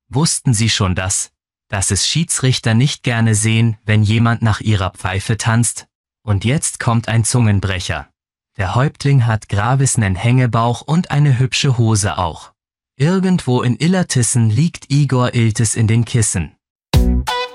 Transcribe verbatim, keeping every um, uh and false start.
Wussten Sie schon das, dass es Schiedsrichter nicht gerne sehen, wenn jemand nach ihrer Pfeife tanzt? Und jetzt kommt ein Zungenbrecher. Der Häuptling hat Gravis nen Hängebauch und eine hübsche Hose auch. Irgendwo in Illertissen liegt Igor Iltis in den Kissen.